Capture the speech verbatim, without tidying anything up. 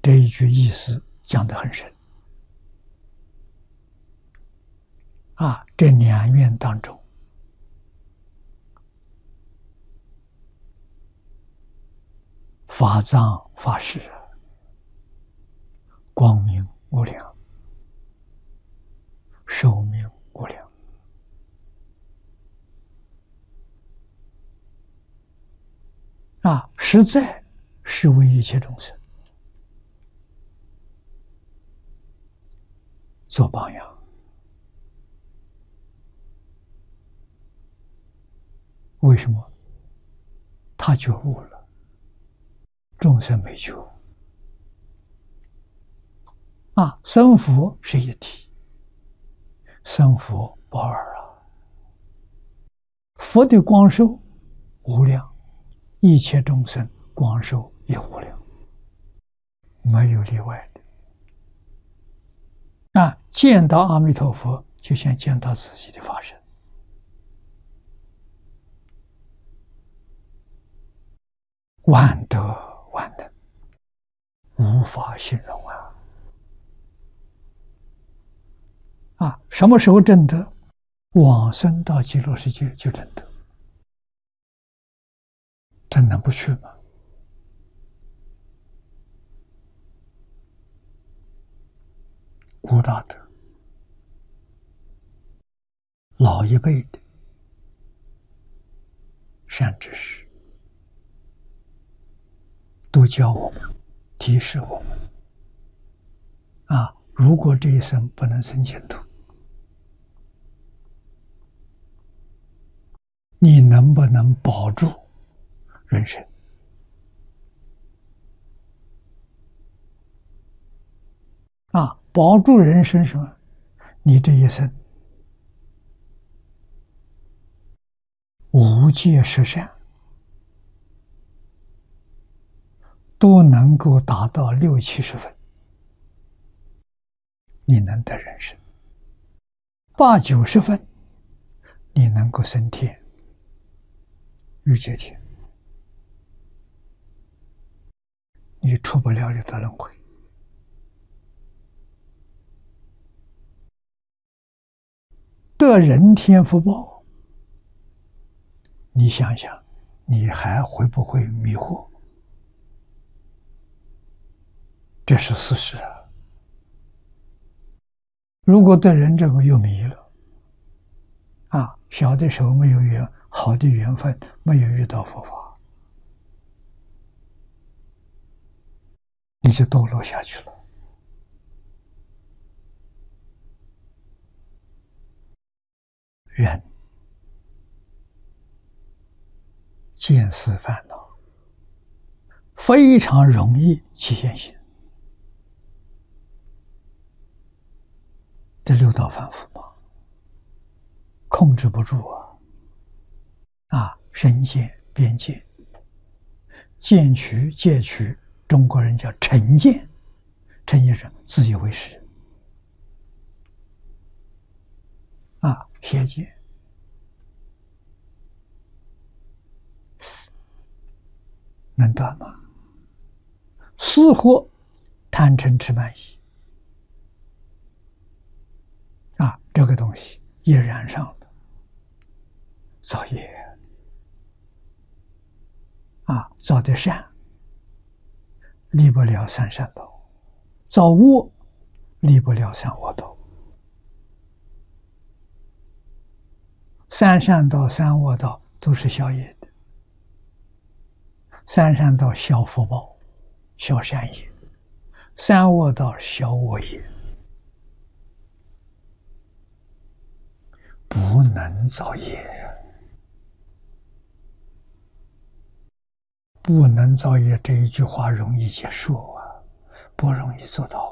这一句意思讲得很深啊！这两愿当中，法藏法师光明无量，寿命无量啊！实在是为一切众生做榜样。为什么？他觉悟了，众生没觉悟啊！生佛是一体，生佛不二啊！佛的光寿无量，一切众生光寿也无量，没有例外的啊！见到阿弥陀佛，就像见到自己的法身。万德万能，无法形容啊！啊，什么时候证得？往生到极乐世界就证得，这能不去吗？古大德老一辈的善知识都教我们，提示我们啊，如果这一生不能生净土，你能不能保住人生？啊，保住人生什么？你这一生无戒十善都能够达到六七十分，你能得人生；八九十分，你能够升天，欲界天，你出不了六道轮回。得人天福报，你想想，你还会不会迷惑？这是事实啊！如果得人这个又迷了啊，小的时候没有缘好的缘分，没有遇到佛法，你就堕落下去了。人见思烦恼，非常容易起现行。这六道反复嘛，控制不住啊！啊，身见、边见、见取、戒取，中国人叫成见，成见是自以为是啊，邪见。能断吗？似惑、贪嗔痴慢疑啊，这个东西一染上了，造业啊，造的善离不了三善道，造恶离不了三恶道。三善道、三恶道都是消业的。三善道消福报、消善业，三恶道消恶业，不能造业，不能造业这一句话容易接受啊，不容易做到。